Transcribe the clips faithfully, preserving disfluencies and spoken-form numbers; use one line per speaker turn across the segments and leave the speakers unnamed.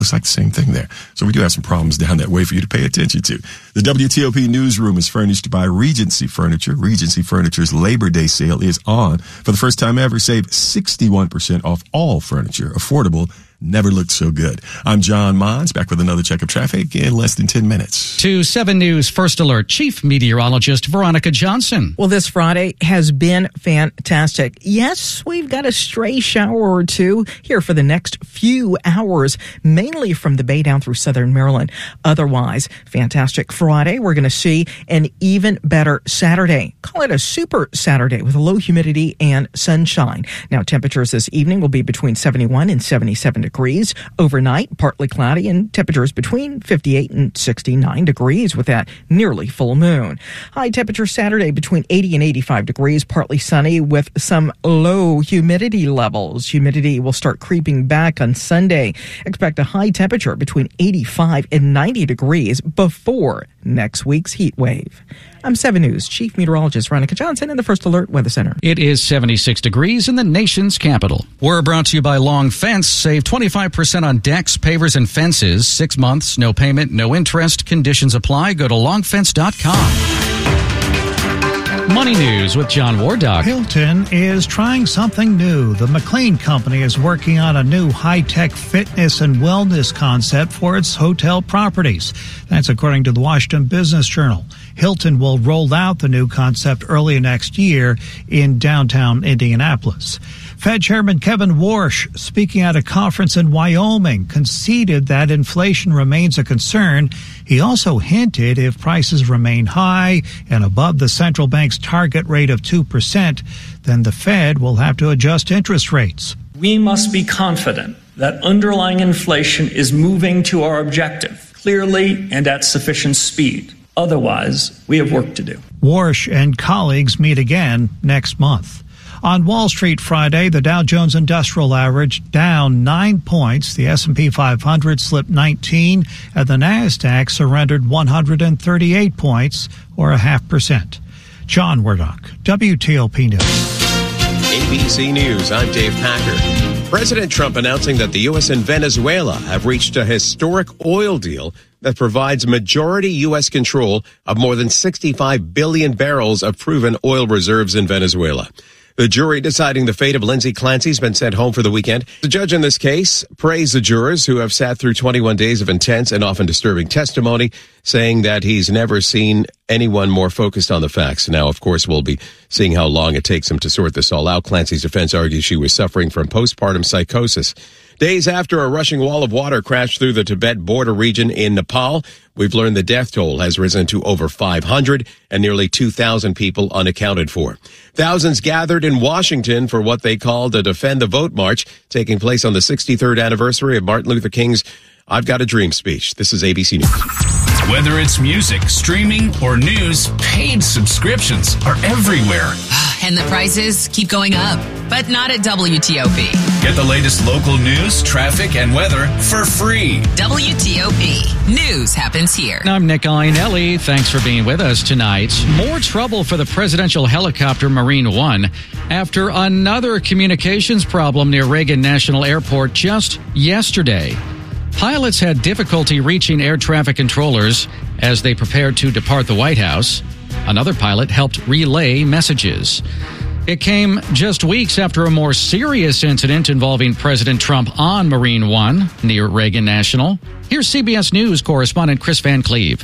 Looks like the same thing there. So we do have some problems down that way for you to pay attention to. The W T O P newsroom is furnished by Regency Furniture. Regency Furniture's Labor Day sale is on. For the first time ever, save sixty-one percent off all furniture. Affordable. Never looked so good. I'm John Mons, back with another check of traffic in less than ten minutes.
To seven News First Alert, Chief Meteorologist Veronica Johnson.
Well, this Friday has been fantastic. Yes, we've got a stray shower or two here for the next few hours, mainly from the Bay down through southern Maryland. Otherwise, fantastic Friday. We're going to see an even better Saturday. Call it a super Saturday with low humidity and sunshine. Now, temperatures this evening will be between seventy-one and seventy-seven degrees. Degrees. Overnight, partly cloudy and temperatures between fifty-eight and sixty-nine degrees with that nearly full moon. High temperature Saturday between eighty and eighty-five degrees, partly sunny with some low humidity levels. Humidity will start creeping back on Sunday. Expect a high temperature between eighty-five and ninety degrees before next week's heat wave. I'm seven News Chief Meteorologist Veronica Johnson in the First Alert Weather Center.
It is seventy-six degrees in the nation's capital. We're brought to you by Long Fence. Save twenty-five percent on decks, pavers, and fences. Six months, no payment, no interest. Conditions apply. Go to long fence dot com. Money News with John Wardock.
Hilton is trying something new. The McLean Company is working on a new high-tech fitness and wellness concept for its hotel properties. That's according to the Washington Business Journal. Hilton will roll out the new concept early next year in downtown Indianapolis. Fed Chairman Kevin Warsh, speaking at a conference in Wyoming, conceded that inflation remains a concern. He also hinted if prices remain high and above the central bank's target rate of two percent, then the Fed will have to adjust interest rates.
We must be confident that underlying inflation is moving to our objective clearly and at sufficient speed. Otherwise, we have work to do.
Warsh and colleagues meet again next month. On Wall Street Friday, the Dow Jones Industrial Average down nine points. The S and P five hundred slipped nineteen, and the NASDAQ surrendered one hundred thirty-eight points, or a half percent. John Wardock, W T O P News.
A B C News, I'm Dave Packer. President Trump announcing that the U S and Venezuela have reached a historic oil deal that provides majority U S control of more than sixty-five billion barrels of proven oil reserves in Venezuela. The jury deciding the fate of Lindsay Clancy's been sent home for the weekend. The judge in this case praised the jurors who have sat through twenty-one days of intense and often disturbing testimony, saying that he's never seen anyone more focused on the facts. Now, of course, we'll be seeing how long it takes him to sort this all out. Clancy's defense argues she was suffering from postpartum psychosis. Days after a rushing wall of water crashed through the Tibet border region in Nepal, we've learned the death toll has risen to over five hundred and nearly two thousand people unaccounted for. Thousands gathered in Washington for what they called a Defend the Vote March, taking place on the sixty-third anniversary of Martin Luther King's I've Got a Dream speech. This is A B C News.
Whether it's music, streaming, or news, paid subscriptions are everywhere.
And the prices keep going up, but not at W T O P.
Get the latest local news, traffic, and weather for free.
W T O P. News happens here.
I'm Nick Iannelli. Thanks for being with us tonight. More trouble for the presidential helicopter Marine One after another communications problem near Reagan National Airport just yesterday. Pilots had difficulty reaching air traffic controllers as they prepared to depart the White House. Another pilot helped relay messages. It came just weeks after a more serious incident involving President Trump on Marine One near Reagan National. Here's C B S News correspondent Chris Van Cleve.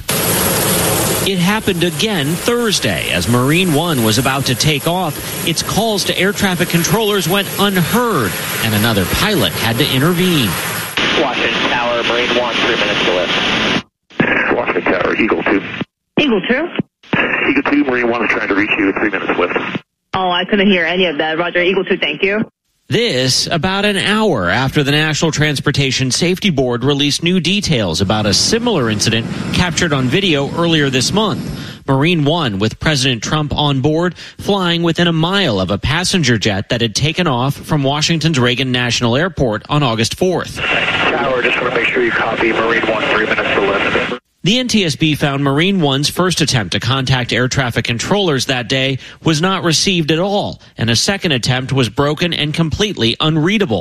It happened again Thursday as Marine One was about to take off. Its calls to air traffic controllers went unheard, and another pilot had to intervene.
Washington Tower, Marine One, three minutes to lift.
Washington Tower, Eagle Two.
Eagle Two?
Eagle Two, Marine One is trying to reach you, three minutes to lift.
Oh, I couldn't hear any of that. Roger, Eagle Two, thank you.
This about an hour after the National Transportation Safety Board released new details about a similar incident captured on video earlier this month. Marine One, with President Trump on board, flying within a mile of a passenger jet that had taken off from Washington's Reagan National Airport on August fourth.
Tower, just want to make sure you copy Marine One, three minutes to lift.
The N T S B found Marine One's first attempt to contact air traffic controllers that day was not received at all, and a second attempt was broken and completely unreadable.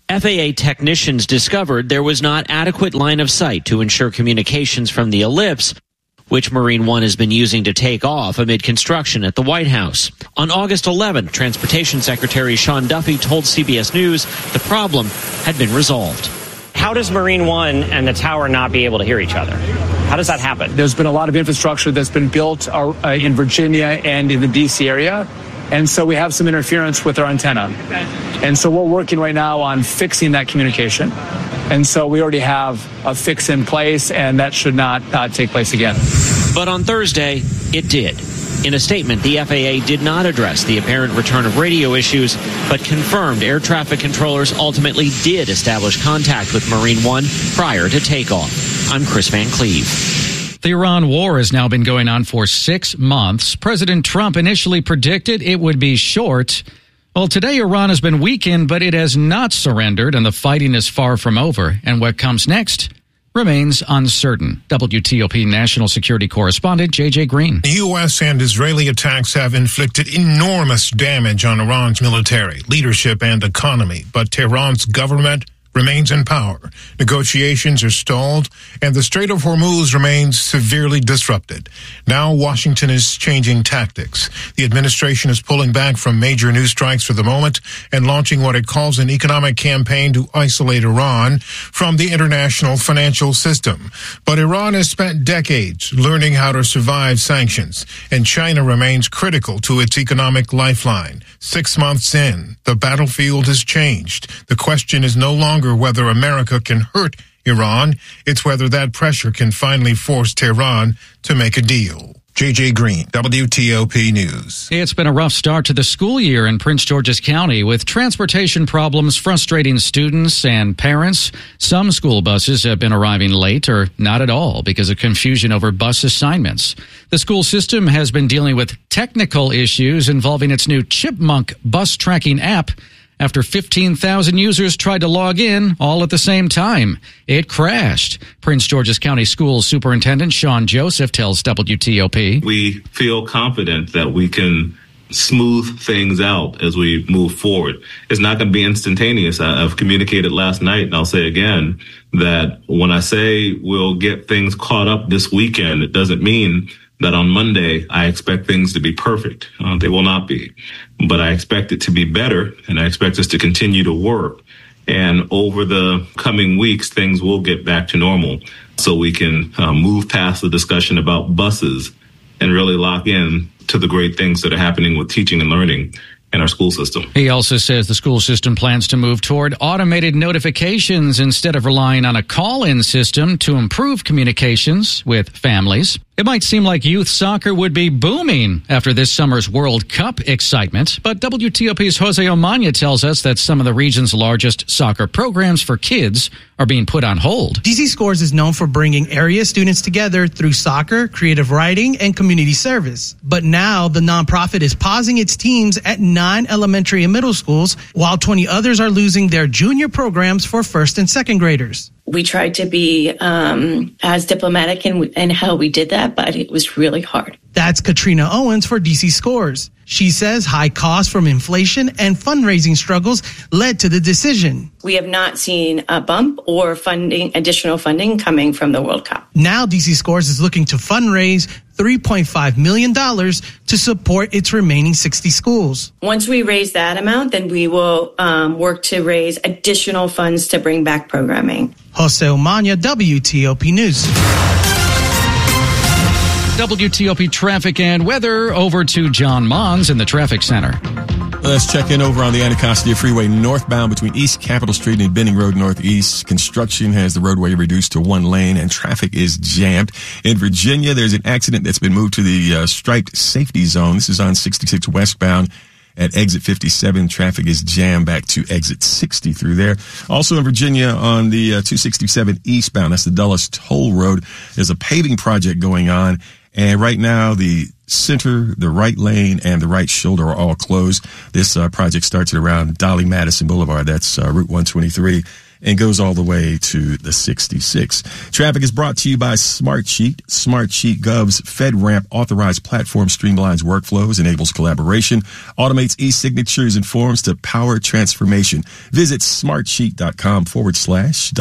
F A A technicians discovered there was not adequate line of sight to ensure communications from the ellipse, which Marine One has been using to take off amid construction at the White House. On August eleventh, Transportation Secretary Sean Duffy told C B S News the problem had been resolved.
How does Marine One and the tower not be able to hear each other? How does that happen?
There's been a lot of infrastructure that's been built uh, in Virginia and in the D C area, and so we have some interference with our antenna. And so we're working right now on fixing that communication. And so we already have a fix in place, and that should not uh, take place again.
But on Thursday, it did. In a statement, the F A A did not address the apparent return of radio issues, but confirmed air traffic controllers ultimately did establish contact with Marine One prior to takeoff. I'm Chris Van Cleve.
The Iran war has now been going on for six months. President Trump initially predicted it would be short. Well, today Iran has been weakened, but it has not surrendered, and the fighting is far from over. And what comes next remains uncertain. W T O P National Security Correspondent J J Green.
The U S and Israeli attacks have inflicted enormous damage on Iran's military, leadership, and economy, but Tehran's government remains in power. Negotiations are stalled, and the Strait of Hormuz remains severely disrupted. Now Washington is changing tactics. The administration is pulling back from major news strikes for the moment and launching what it calls an economic campaign to isolate Iran from the international financial system. But Iran has spent decades learning how to survive sanctions, and China remains critical to its economic lifeline. Six months in, the battlefield has changed. The question is no longer whether America can hurt Iran, it's whether that pressure can finally force Tehran to make a deal. J J Green, W T O P News.
It's been a rough start to the school year in Prince George's County, with transportation problems frustrating students and parents. Some school buses have been arriving late or not at all because of confusion over bus assignments. The school system has been dealing with technical issues involving its new Chipmunk bus tracking app after fifteen thousand users tried to log in all at the same time. It crashed. Prince George's County Schools Superintendent Sean Joseph tells W T O P.
We feel confident that we can smooth things out as we move forward. It's not going to be instantaneous. I, I've communicated last night, and I'll say again, that when I say we'll get things caught up this weekend, it doesn't mean that on Monday, I expect things to be perfect. Uh, they will not be. But I expect it to be better, and I expect us to continue to work. And over the coming weeks, things will get back to normal so we can uh, move past the discussion about buses and really lock in to the great things that are happening with teaching and learning in our school system.
He also says the school system plans to move toward automated notifications instead of relying on a call-in system to improve communications with families. It might seem like youth soccer would be booming after this summer's World Cup excitement, but W T O P's Jose Omania tells us that some of the region's largest soccer programs for kids are being put on hold.
D C Scores is known for bringing area students together through soccer, creative writing, and community service. But now the nonprofit is pausing its teams at nine elementary and middle schools, while twenty others are losing their junior programs for first and second graders.
We tried to be um, as diplomatic in, in how we did that, but it was really hard.
That's Katrina Owens for D C Scores. She says high costs from inflation and fundraising struggles led to the decision.
We have not seen a bump or funding, additional funding coming from the World Cup.
Now D C Scores is looking to fundraise three point five million dollars to support its remaining sixty schools.
Once we raise that amount, then we will um, work to raise additional funds to bring back programming.
Jose Omania, W T O P News.
W T O P traffic and weather, over to John Mons in the traffic center.
Let's check in over on the Anacostia Freeway northbound between East Capitol Street and Benning Road Northeast. Construction has the roadway reduced to one lane and traffic is jammed. In Virginia, there's an accident that's been moved to the uh, striped safety zone. This is on sixty-six westbound. At exit fifty-seven, traffic is jammed back to exit sixty through there. Also in Virginia on the uh, two sixty-seven eastbound, that's the Dulles Toll Road, there's a paving project going on. And right now, the center, the right lane, and the right shoulder are all closed. This uh, project starts at around Dolly Madison Boulevard. That's uh, Route one twenty-three. and goes all the way to the sixty-six. Traffic is brought to you by Smartsheet. Smartsheet Gov's FedRAMP authorized platform streamlines workflows, enables collaboration, automates e-signatures and forms to power transformation. Visit smartsheet.com forward slash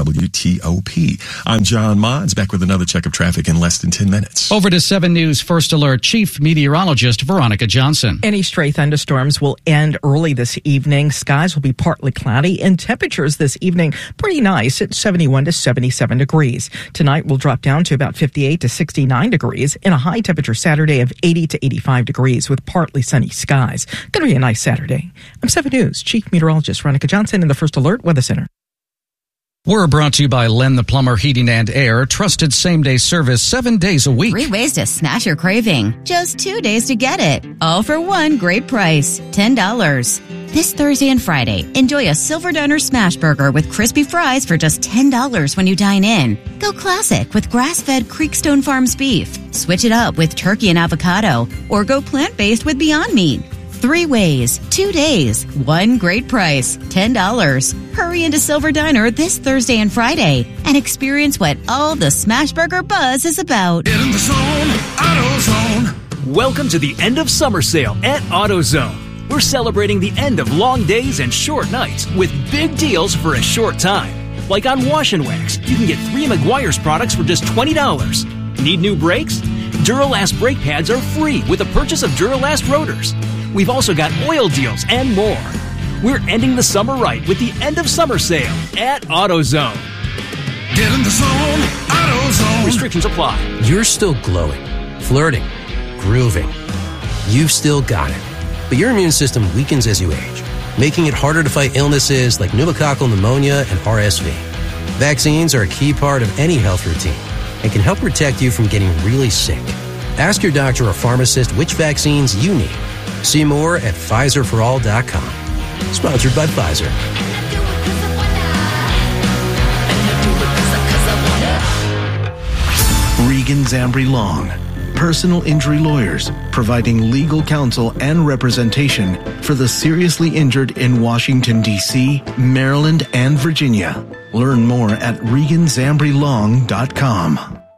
WTOP. I'm John Mons, back with another check of traffic in less than ten minutes.
Over to seven News First Alert Chief Meteorologist Veronica Johnson.
Any stray thunderstorms will end early this evening. Skies will be partly cloudy, and temperatures this evening pretty nice at seventy-one to seventy-seven degrees. Tonight will drop down to about fifty-eight to sixty-nine degrees, and a high temperature Saturday of eighty to eighty-five degrees with partly sunny skies. Going to be a nice Saturday. I'm seven News Chief Meteorologist Veronica Johnson in the First Alert Weather Center.
We're brought to you by Len the Plumber Heating and Air. Trusted same-day service seven days a week.
Three ways to smash your craving. Just two days to get it. All for one great price. ten dollars. This Thursday and Friday, enjoy a Silver Diner Smash Burger with crispy fries for just ten dollars when you dine in. Go classic with grass-fed Creekstone Farms beef. Switch it up with turkey and avocado. Or go plant-based with Beyond Meat. Three ways, two days, one great price, ten dollars. Hurry into Silver Diner this Thursday and Friday and experience what all the Smash Burger buzz is about.
Get in the zone, AutoZone. Welcome to the end of summer sale at AutoZone. We're celebrating the end of long days and short nights with big deals for a short time. Like on Wash and Wax, you can get three Meguiar's products for just twenty dollars. Need new brakes? Duralast brake pads are free with the purchase of Duralast rotors. We've also got oil deals and more. We're ending the summer right with the end of summer sale at AutoZone. Get in the zone, AutoZone. Restrictions apply.
You're still glowing, flirting, grooving. You've still got it. But your immune system weakens as you age, making it harder to fight illnesses like pneumococcal pneumonia and R S V. Vaccines are a key part of any health routine and can help protect you from getting really sick. Ask your doctor or pharmacist which vaccines you need. See more at Pfizer for all dot com. Sponsored by Pfizer.
Regan Zambri Long, personal injury lawyers, providing legal counsel and representation for the seriously injured in Washington, D C, Maryland, and Virginia. Learn more at Regan Zambri Long dot com.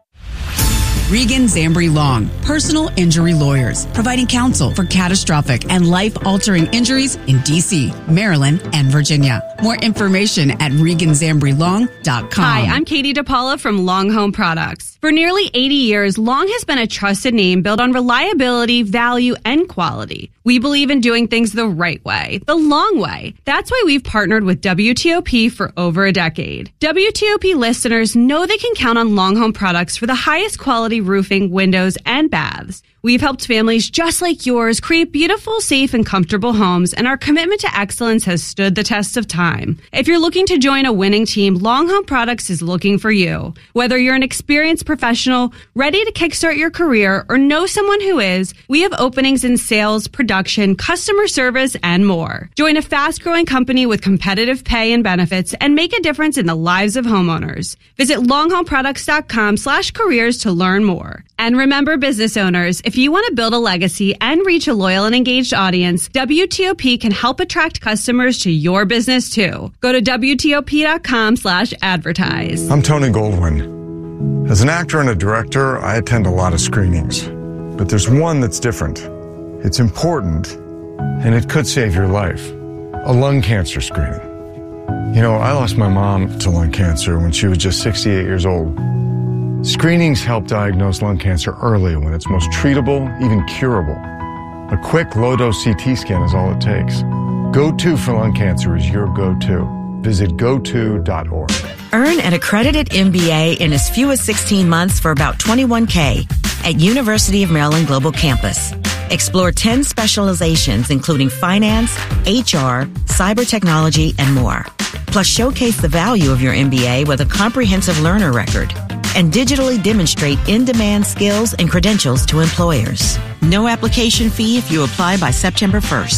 Regan Zambri Long, personal injury lawyers, providing counsel for catastrophic and life-altering injuries in D C, Maryland, and Virginia. More information at Regan Zambri Long dot com.
Hi, I'm Katie DePaula from Long Home Products. For nearly eighty years, Long has been a trusted name built on reliability, value, and quality. We believe in doing things the right way, the long way. That's why we've partnered with W T O P for over a decade. W T O P listeners know they can count on Long Home Products for the highest quality roofing, windows, and baths. We've helped families just like yours create beautiful, safe, and comfortable homes, and our commitment to excellence has stood the test of time. If you're looking to join a winning team, Long Home Products is looking for you. Whether you're an experienced professional, ready to kickstart your career, or know someone who is, we have openings in sales, production, customer service, and more. Join a fast-growing company with competitive pay and benefits and make a difference in the lives of homeowners. Visit longhomeproducts.com slash careers to learn more. And remember, business owners, if you want to build a legacy and reach a loyal and engaged audience, W T O P can help attract customers to your business too. Go to W T O P dot com slash advertise.
I'm Tony Goldwyn. As an actor and a director, I attend a lot of screenings. But there's one that's different. It's important, and it could save your life. A lung cancer screening. You know, I lost my mom to lung cancer when she was just sixty-eight years old. Screenings help diagnose lung cancer early when it's most treatable, even curable. A quick low-dose C T scan is all it takes. Go To for lung cancer is your go-to. Visit go to dot org.
Earn an accredited M B A in as few as sixteen months for about twenty-one thousand dollars at University of Maryland Global Campus. Explore ten specializations including finance, H R, cyber technology, and more. Plus showcase the value of your M B A with a comprehensive learner record and digitally demonstrate in-demand skills and credentials to employers. No application fee if you apply by September first.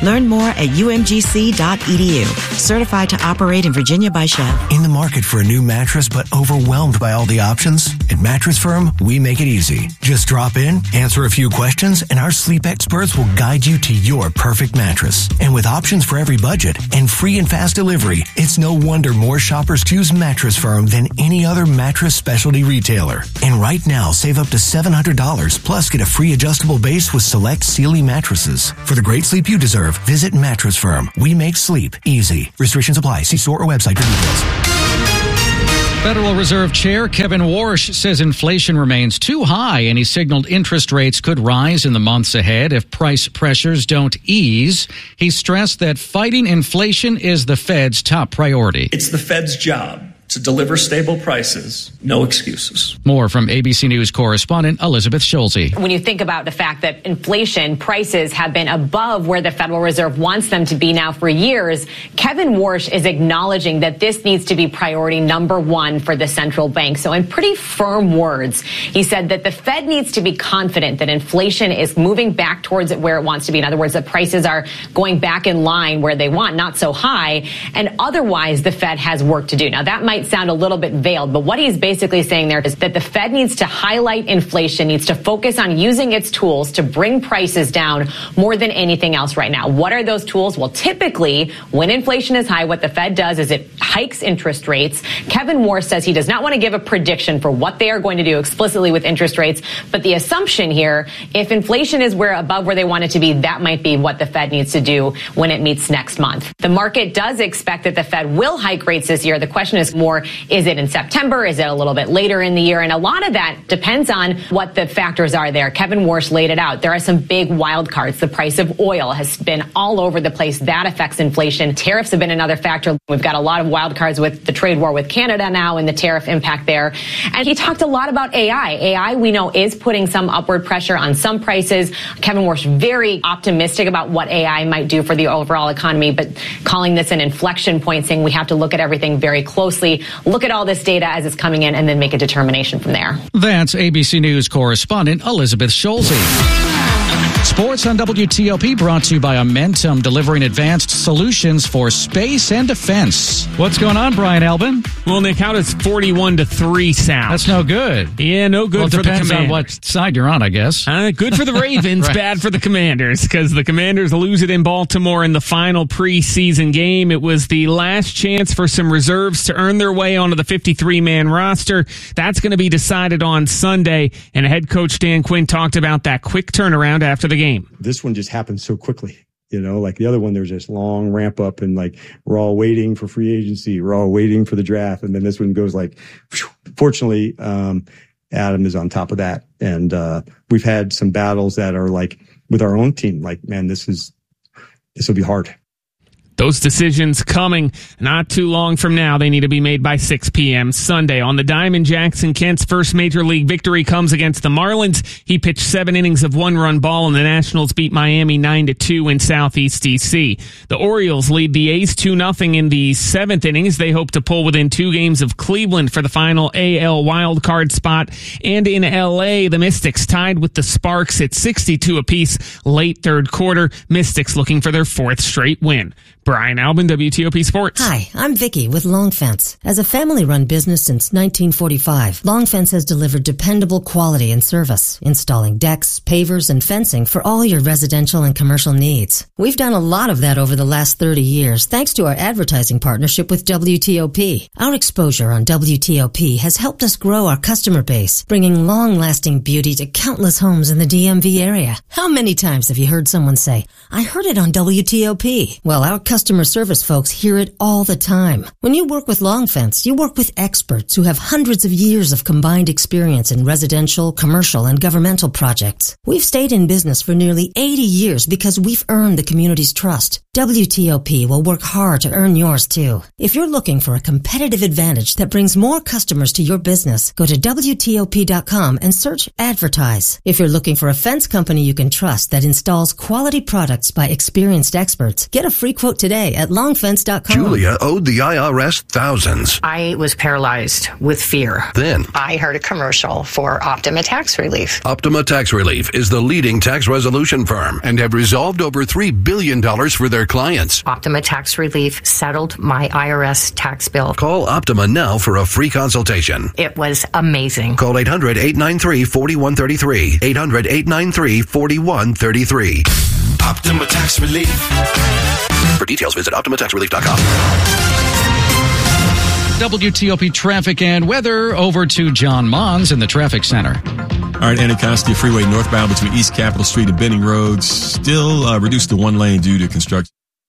Learn more at u m g c dot e d u. Certified to operate in Virginia by Chev.
In the market for a new mattress but overwhelmed by all the options? At Mattress Firm, we make it easy. Just drop in, answer a few questions, and our sleep experts will guide you to your perfect mattress. And with options for every budget and free and fast delivery, it's no wonder more shoppers choose Mattress Firm than any other mattress specialty retailer. And right now, save up to seven hundred dollars, plus get a free adjustable base with select Sealy mattresses. For the great sleep you deserve, visit Mattress Firm. We make sleep easy. Restrictions apply. See store or website for details.
Federal Reserve Chair Kevin Warsh says inflation remains too high, and he signaled interest rates could rise in the months ahead if price pressures don't ease. He stressed that fighting inflation is the Fed's top priority.
It's the Fed's job to deliver stable prices, no excuses.
More from A B C News correspondent Elizabeth Schulze.
When you think about the fact that inflation prices have been above where the Federal Reserve wants them to be now for years, Kevin Warsh is acknowledging that this needs to be priority number one for the central bank. So in pretty firm words, he said that the Fed needs to be confident that inflation is moving back towards where it wants to be. In other words, that prices are going back in line where they want, not so high. And otherwise, the Fed has work to do. Now, that might sound a little bit veiled, but what he's basically saying there is that the Fed needs to highlight inflation, needs to focus on using its tools to bring prices down more than anything else right now. What are those tools? Well, typically, when inflation is high, what the Fed does is it hikes interest rates. Kevin Warsh says he does not want to give a prediction for what they are going to do explicitly with interest rates, but the assumption here, if inflation is where above where they want it to be, that might be what the Fed needs to do when it meets next month. The market does expect that the Fed will hike rates this year. The question is more, is it in September? Is it a little bit later in the year? And a lot of that depends on what the factors are there. Kevin Warsh laid it out. There are some big wild cards. The price of oil has been all over the place. That affects inflation. Tariffs have been another factor. We've got a lot of wild cards with the trade war with Canada now and the tariff impact there. And he talked a lot about A I. A I, we know, is putting some upward pressure on some prices. Kevin Warsh very optimistic about what A I might do for the overall economy, but calling this an inflection point, saying we have to look at everything very closely, look at all this data as it's coming in, and then make a determination from there.
That's A B C News correspondent Elizabeth Schulze. Sports on W T O P brought to you by Amentum, delivering advanced solutions for space and defense. What's going on, Brian Albin?
Well, Nick, how does forty-one to three sound?
That's no good.
Yeah, no good
well,
for the Commanders.
Depends on what side you're on, I guess.
Uh, good for the Ravens, right. Bad for the Commanders, because the Commanders lose it in Baltimore in the final preseason game. It was the last chance for some reserves to earn their way onto the fifty-three man roster. That's going to be decided on Sunday, and head coach Dan Quinn talked about that quick turnaround after the game.
This one just happened so quickly. You know, like the other one, there's this long ramp up and like we're all waiting for free agency. We're all waiting for the draft. And then this one goes like, whew. Fortunately, um, Adam is on top of that. And, uh, we've had some battles that are like with our own team. Like, man, this is, this will be hard.
Those decisions coming not too long from now. They need to be made by six p.m. Sunday. On the Diamond, Jackson Kent's first major league victory comes against the Marlins. He pitched seven innings of one-run ball, and the Nationals beat Miami nine to two in Southeast D C. The Orioles lead the A's two nothing in the seventh innings. They hope to pull within two games of Cleveland for the final A L wildcard spot. And in L A, the Mystics tied with the Sparks at sixty-two apiece late third quarter. Mystics looking for their fourth straight win. Brian Albin, W T O P Sports.
Hi, I'm Vicky with Long Fence. As a family-run business since nineteen forty-five, Long Fence has delivered dependable quality and service, installing decks, pavers, and fencing for all your residential and commercial needs. We've done a lot of that over the last thirty years, thanks to our advertising partnership with W T O P. Our exposure on W T O P has helped us grow our customer base, bringing long-lasting beauty to countless homes in the D M V area. How many times have you heard someone say, I heard it on W T O P? Well, our customer service folks hear it all the time. When you work with Long Fence, you work with experts who have hundreds of years of combined experience in residential, commercial, and governmental projects. We've stayed in business for nearly eighty years because we've earned the community's trust. W T O P will work hard to earn yours too. If you're looking for a competitive advantage that brings more customers to your business, go to W T O P dot com and search advertise. If you're looking for a fence company you can trust that installs quality products by experienced experts, get a free quote today at long fence dot com.
Julia owed the I R S thousands.
I was paralyzed with fear.
Then
I heard a commercial for Optima Tax Relief.
Optima Tax Relief is the leading tax resolution firm and have resolved over three billion dollars for their clients.
Optima Tax Relief settled my I R S tax bill.
Call Optima now for a free consultation.
It was amazing.
Call eight hundred, eight nine three, four one three three. eight hundred, eight nine three, four one three three.
Optima Tax Relief.
For details, visit optima tax relief dot com.
W T O P traffic and weather over to John Mons in the traffic center.
All right, Anacostia Freeway northbound between East Capitol Street and Benning Road still uh, reduced to one lane due to construction.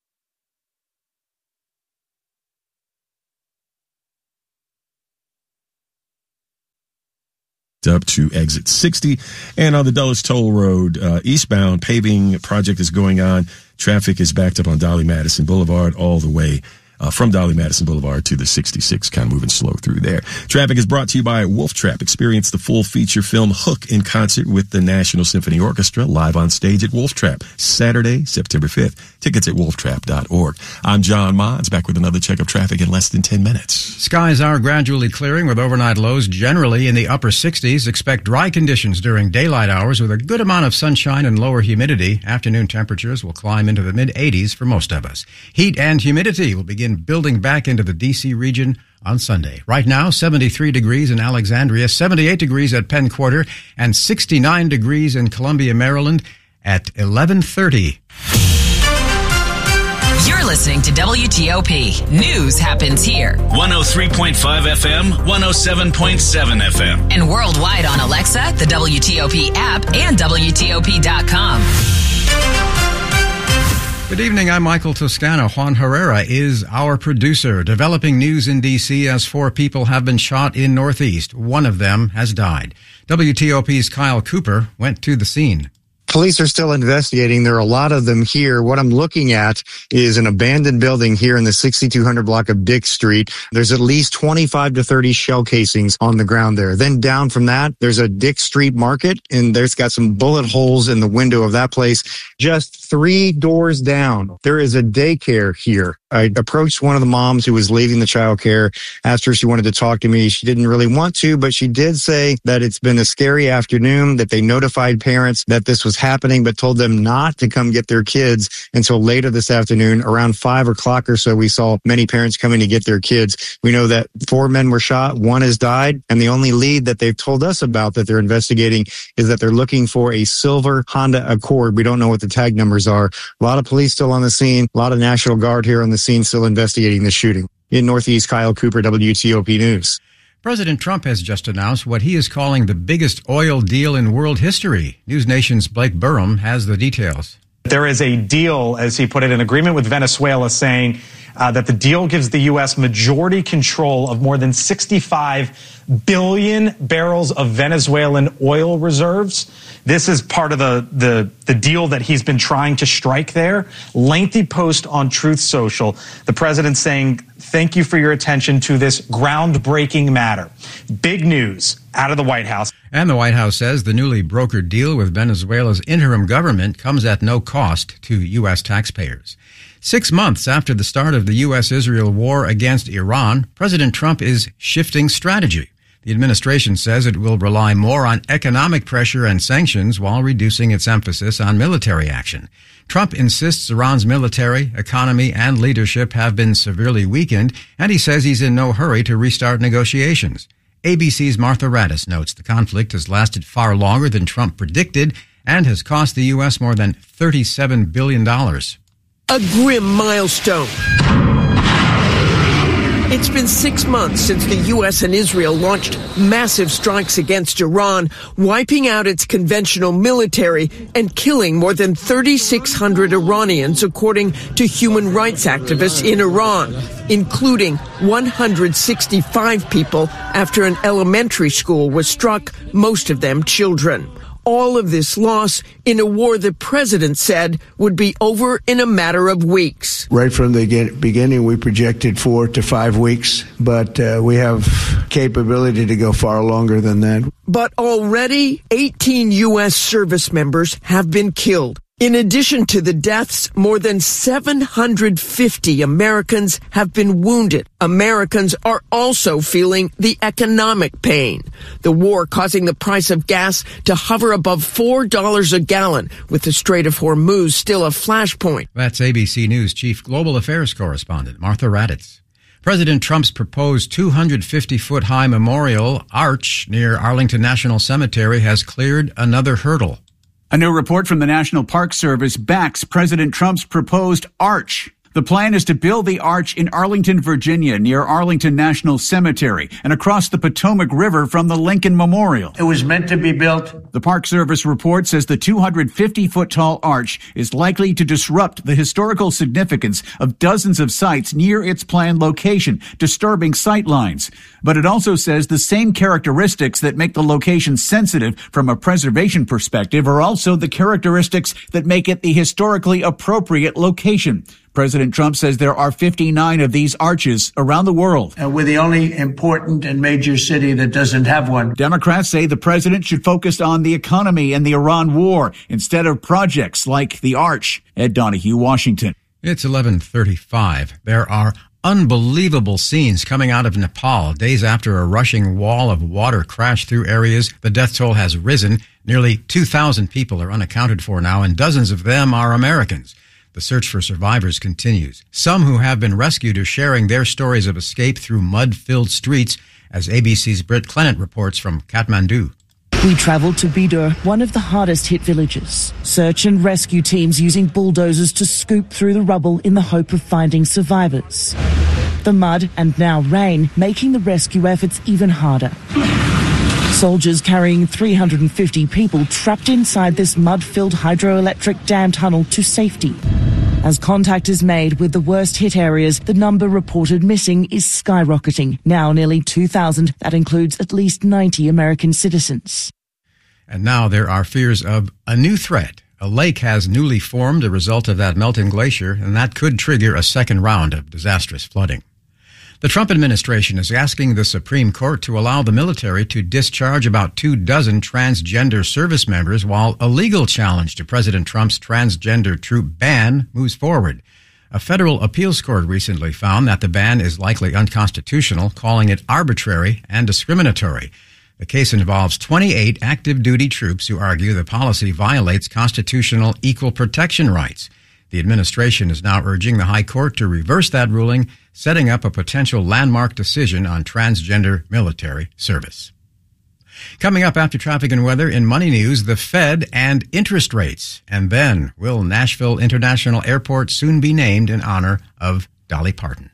Up to exit sixty. And on the Dulles Toll Road, uh, eastbound paving project is going on. Traffic is backed up on Dolly Madison Boulevard all the way uh, from Dolly Madison Boulevard to the sixty-six, kind of moving slow through there. Traffic is brought to you by Wolf Trap. Experience the full feature film Hook in concert with the National Symphony Orchestra live on stage at Wolf Trap, Saturday, September fifth. Tickets at wolf trap dot org. I'm John Mons, back with another check of traffic in less than ten minutes.
Skies are gradually clearing with overnight lows generally in the upper sixties. Expect dry conditions during daylight hours with a good amount of sunshine and lower humidity. Afternoon temperatures will climb into the mid-eighties for most of us. Heat and humidity will begin building back into the D C region on Sunday. Right now, seventy-three degrees in Alexandria, seventy-eight degrees at Penn Quarter, and sixty-nine degrees in Columbia, Maryland at eleven thirty.
You're listening to W T O P. News happens here.
one oh three point five F M, one oh seven point seven F M.
And worldwide on Alexa, the W T O P app, and W T O P dot com.
Good evening, I'm Michael Toscano. Juan Herrera is our producer. Developing news in D C as four people have been shot in Northeast. One of them has died. W T O P's Kyle Cooper went to the scene.
Police are still investigating. There are a lot of them here. What I'm looking at is an abandoned building here in the sixty-two hundred block of Dick Street. There's at least twenty-five to thirty shell casings on the ground there. Then down from that, there's a Dick Street market, and there's got some bullet holes in the window of that place. Just three doors down, there is a daycare here. I approached one of the moms who was leaving the child care, asked her if she wanted to talk to me. She didn't really want to, but she did say that it's been a scary afternoon, that they notified parents that this was happening, but told them not to come get their kids until later this afternoon. Around five o'clock or so, we saw many parents coming to get their kids. We know that four men were shot, one has died, and the only lead that they've told us about that they're investigating is that they're looking for a silver Honda Accord. We don't know what the tag numbers are. A lot of police still on the scene, a lot of National Guard here on the scene still investigating the shooting. In Northeast, Kyle Cooper, W T O P News.
President Trump has just announced what he is calling the biggest oil deal in world history. News Nation's Blake Burham has the details.
There is a deal, as he put it, an agreement with Venezuela saying uh, that the deal gives the U S majority control of more than sixty-five billion barrels of Venezuelan oil reserves. This is part of the, the, the deal that he's been trying to strike there. Lengthy post on Truth Social. The president saying, thank you for your attention to this groundbreaking matter. Big news out of the White House.
And the White House says the newly brokered deal with Venezuela's interim government comes at no cost to U S taxpayers. Six months after the start of the U S Israel war against Iran, President Trump is shifting strategy. The administration says it will rely more on economic pressure and sanctions while reducing its emphasis on military action. Trump insists Iran's military, economy, and leadership have been severely weakened, and he says he's in no hurry to restart negotiations. A B C's Martha Radis notes the conflict has lasted far longer than Trump predicted and has cost the U S more than thirty-seven billion dollars.
A grim milestone. It's been six months since the U S and Israel launched massive strikes against Iran, wiping out its conventional military and killing more than thirty-six hundred Iranians, according to human rights activists in Iran, including one hundred sixty-five people after an elementary school was struck, most of them children. All of this loss in a war the president said would be over in a matter of weeks.
Right from the beginning, we projected four to five weeks, but uh, we have capability to go far longer than that.
But already, eighteen U S service members have been killed. In addition to the deaths, more than seven hundred fifty Americans have been wounded. Americans are also feeling the economic pain. The war causing the price of gas to hover above four dollars a gallon, with the Strait of Hormuz still a flashpoint.
That's A B C News Chief Global Affairs Correspondent Martha Raddatz. President Trump's proposed two hundred fifty foot high memorial arch near Arlington National Cemetery has cleared another hurdle.
A new report from the National Park Service backs President Trump's proposed arch. The plan is to build the arch in Arlington, Virginia, near Arlington National Cemetery and across the Potomac River from the Lincoln Memorial.
It was meant to be built.
The Park Service report says the two hundred fifty foot tall arch is likely to disrupt the historical significance of dozens of sites near its planned location, disturbing sight lines. But it also says the same characteristics that make the location sensitive from a preservation perspective are also the characteristics that make it the historically appropriate location. President Trump says there are fifty-nine of these arches around the world.
And we're the only important and major city that doesn't have one.
Democrats say the president should focus on the economy and the Iran war instead of projects like the arch. Ed Donahue, Washington.
It's eleven thirty-five. There are unbelievable scenes coming out of Nepal days after a rushing wall of water crashed through areas. The death toll has risen. Nearly two thousand people are unaccounted for now, and dozens of them are Americans. The search for survivors continues. Some who have been rescued are sharing their stories of escape through mud-filled streets, as A B C's Britt Clement reports from Kathmandu.
We travelled to Bidur, one of the hardest-hit villages. Search and rescue teams using bulldozers to scoop through the rubble in the hope of finding survivors. The mud and now rain making the rescue efforts even harder. Soldiers carrying three hundred fifty people trapped inside this mud-filled hydroelectric dam tunnel to safety. As contact is made with the worst-hit areas, the number reported missing is skyrocketing. Now nearly two thousand. That includes at least ninety American citizens.
And now there are fears of a new threat. A lake has newly formed a result of that melting glacier, and that could trigger a second round of disastrous flooding. The Trump administration is asking the Supreme Court to allow the military to discharge about two dozen transgender service members while a legal challenge to President Trump's transgender troop ban moves forward. A federal appeals court recently found that the ban is likely unconstitutional, calling it arbitrary and discriminatory. The case involves twenty-eight active duty troops who argue the policy violates constitutional equal protection rights. The administration is now urging the High Court to reverse that ruling, setting up a potential landmark decision on transgender military service. Coming up after traffic and weather in Money News, the Fed and interest rates. And then, will Nashville International Airport soon be named in honor of Dolly Parton?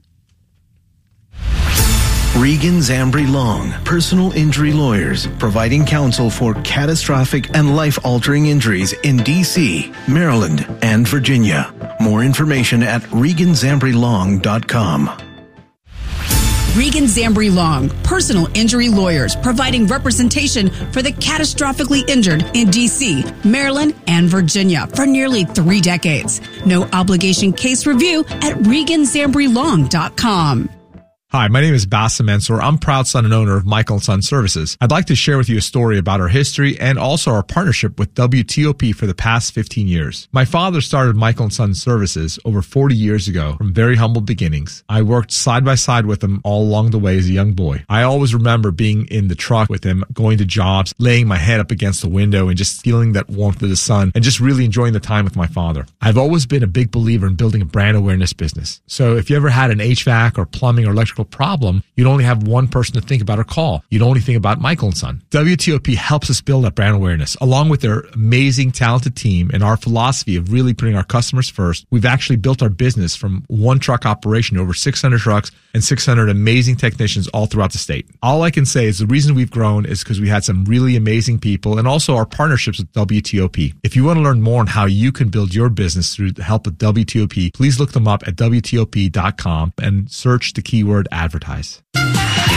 Regan Zambri Long, personal injury lawyers, providing counsel for catastrophic and life-altering injuries in D C, Maryland, and Virginia. More information at regan zambri long dot com.
Regan Zambri Long, personal injury lawyers, providing representation for the catastrophically injured in D C, Maryland, and Virginia for nearly three decades. No obligation case review at regan zambri long dot com.
Hi, my name is Bassem Mansour. I'm proud son and owner of Michael and Son Services. I'd like to share with you a story about our history and also our partnership with W T O P for the past fifteen years. My father started Michael and Son Services over forty years ago from very humble beginnings. I worked side by side with him all along the way as a young boy. I always remember being in the truck with him, going to jobs, laying my head up against the window and just feeling that warmth of the sun and just really enjoying the time with my father. I've always been a big believer in building a brand awareness business. So if you ever had an H V A C or plumbing or electrical problem, you'd only have one person to think about or call. You'd only think about Michael and Son. W T O P helps us build that brand awareness. Along with their amazing, talented team and our philosophy of really putting our customers first, we've actually built our business from one truck operation to over six hundred trucks and six hundred amazing technicians all throughout the state. All I can say is the reason we've grown is because we had some really amazing people and also our partnerships with W T O P. If you want to learn more on how you can build your business through the help of W T O P, please look them up at W T O P dot com and search the keyword advertise.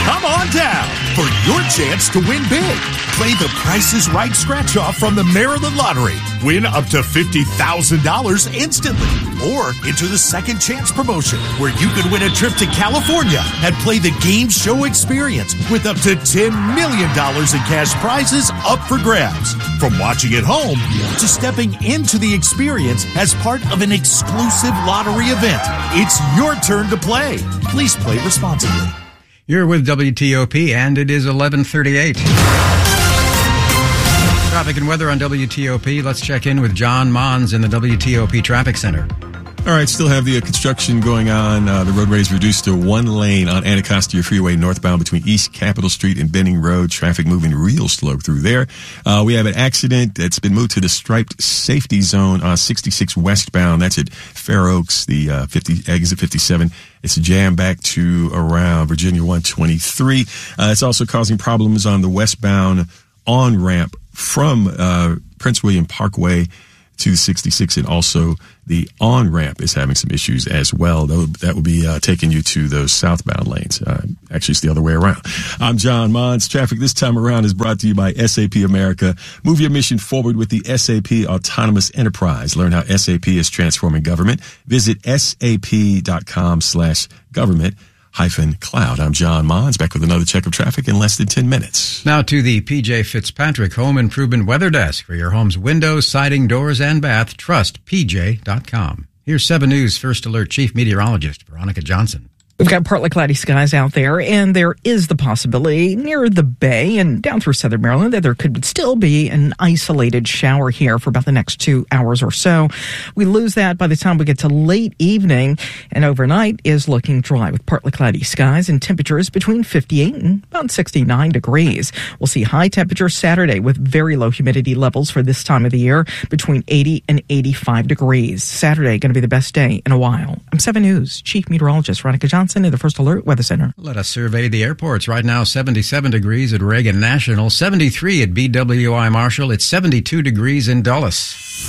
Come on down for your chance to win big. Play the Price is Right scratch-off from the Maryland Lottery. Win up to fifty thousand dollars instantly. Or enter the Second Chance promotion, where you could win a trip to California and play the game show experience with up to ten million dollars in cash prizes up for grabs. From watching at home to stepping into the experience as part of an exclusive lottery event, it's your turn to play. Please play responsibly.
You're with W T O P, and it is eleven thirty-eight. Traffic and weather on W T O P. Let's check in with John Mons in the W T O P Traffic Center.
All right, still have the uh, construction going on. Uh, the roadway is reduced to one lane on Anacostia Freeway northbound between East Capitol Street and Benning Road. Traffic moving real slow through there. Uh, we have an accident that's been moved to the striped safety zone on sixty-six westbound. That's at Fair Oaks, the uh, fifty exit fifty-seven. It's a jam back to around Virginia one twenty-three. Uh, it's also causing problems on the westbound on-ramp from uh, Prince William Parkway to sixty-six, and also the on-ramp is having some issues as well. That will be uh, taking you to those southbound lanes. Uh, actually, it's the other way around. I'm John Mons. Traffic this time around is brought to you by S A P America. Move your mission forward with the S A P Autonomous Enterprise. Learn how S A P is transforming government. Visit sap.com slash government hyphen cloud. I'm John Mons, back with another check of traffic in less than ten minutes.
Now to the P J Fitzpatrick Home Improvement Weather Desk. For your home's windows, siding, doors, and bath, trust P J dot com. Here's seven News First Alert Chief Meteorologist Veronica Johnson.
We've got partly cloudy skies out there, and there is the possibility near the bay and down through southern Maryland that there could still be an isolated shower here for about the next two hours or so. We lose that by the time we get to late evening, and overnight is looking dry with partly cloudy skies and temperatures between fifty-eight and about sixty-nine degrees. We'll see high temperatures Saturday with very low humidity levels for this time of the year, between eighty and eighty-five degrees. Saturday going to be the best day in a while. I'm seven News Chief Meteorologist Veronica Johnson in the First Alert Weather Center.
Let us survey the airports. Right now, seventy-seven degrees at Reagan National, seventy-three at B W I Marshall, it's seventy-two degrees in Dulles.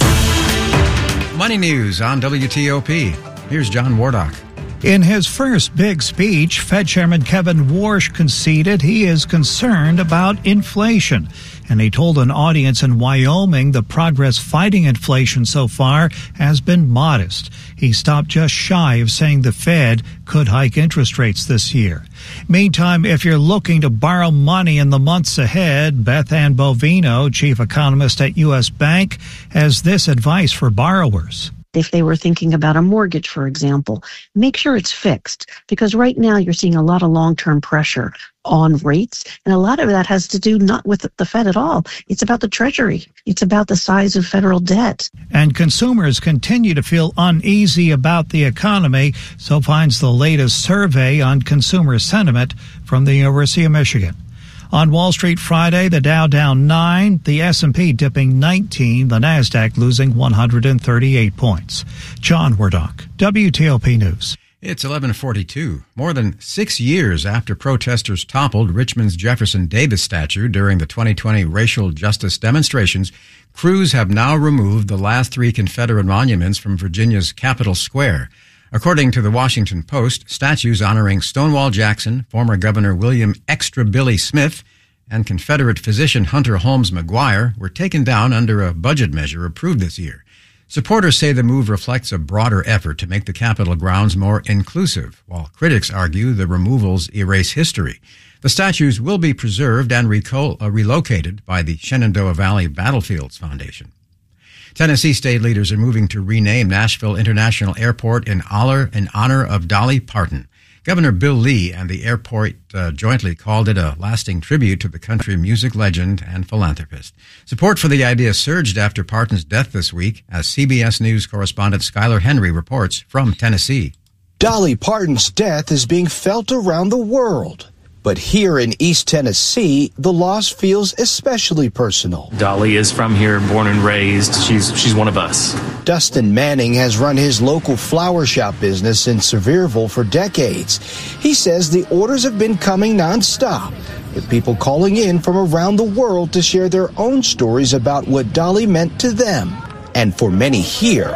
Money News on W T O P. Here's John Wardock.
In his first big speech, Fed Chairman Kevin Warsh conceded he is concerned about inflation. And he told an audience in Wyoming the progress fighting inflation so far has been modest. He stopped just shy of saying the Fed could hike interest rates this year. Meantime, if you're looking to borrow money in the months ahead, Beth Ann Bovino, chief economist at U S Bank, has this advice for borrowers.
If they were thinking about a mortgage, for example, make sure it's fixed, because right now you're seeing a lot of long-term pressure on rates, and a lot of that has to do not with the Fed at all. It's about the Treasury. It's about the size of federal debt.
And consumers continue to feel uneasy about the economy, so finds the latest survey on consumer sentiment from the University of Michigan. On Wall Street Friday, the Dow down nine, the S and P dipping nineteen, the Nasdaq losing one hundred thirty-eight points. John Wardock, W T O P News.
It's eleven forty-two. More than six years after protesters toppled Richmond's Jefferson Davis statue during the twenty twenty racial justice demonstrations, crews have now removed the last three Confederate monuments from Virginia's Capitol Square. According to the Washington Post, statues honoring Stonewall Jackson, former Governor William Extra Billy Smith, and Confederate physician Hunter Holmes McGuire were taken down under a budget measure approved this year. Supporters say the move reflects a broader effort to make the Capitol grounds more inclusive, while critics argue the removals erase history. The statues will be preserved and reco- uh, relocated by the Shenandoah Valley Battlefields Foundation. Tennessee state leaders are moving to rename Nashville International Airport in honor, in honor of Dolly Parton. Governor Bill Lee and the airport uh, jointly called it a lasting tribute to the country music legend and philanthropist. Support for the idea surged after Parton's death this week, as C B S News correspondent Skylar Henry reports from Tennessee.
Dolly Parton's death is being felt around the world. But here in East Tennessee, the loss feels especially personal.
Dolly is from here, born and raised. She's she's one of us.
Dustin Manning has run his local flower shop business in Sevierville for decades. He says the orders have been coming nonstop, with people calling in from around the world to share their own stories about what Dolly meant to them. And for many here,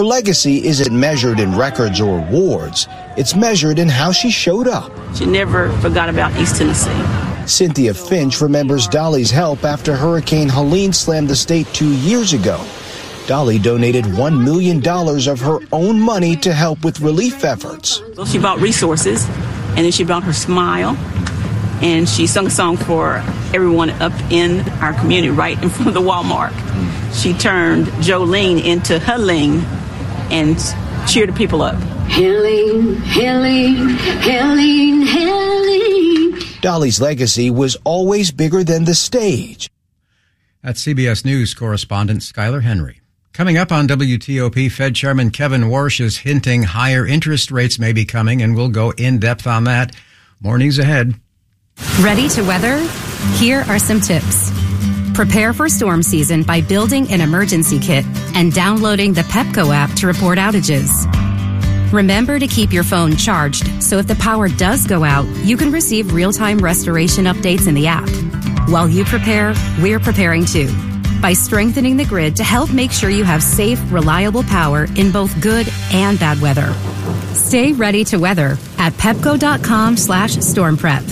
Her legacy isn't measured in records or awards. It's measured in how she showed up.
She never forgot about East Tennessee.
Cynthia Finch remembers Dolly's help after Hurricane Helene slammed the state two years ago. Dolly donated one million dollars of her own money to help with relief efforts.
So she bought resources, and then she brought her smile, and she sung a song for everyone up in our community right in front of the Walmart. She turned Jolene into Helene and cheered the people up.
Helene, Helene, Helene, Helene.
Dolly's legacy was always bigger than the stage.
That's C B S News correspondent Skylar Henry. Coming up on W T O P, Fed Chairman Kevin Warsh is hinting higher interest rates may be coming, and we'll go in depth on that. More news ahead.
Ready to weather? Here are some tips. Prepare for storm season by building an emergency kit and downloading the Pepco app to report outages. Remember to keep your phone charged, so if the power does go out, you can receive real-time restoration updates in the app. While you prepare, we're preparing too, by strengthening the grid to help make sure you have safe, reliable power in both good and bad weather. Stay ready to weather at pepco.com slash storm prep.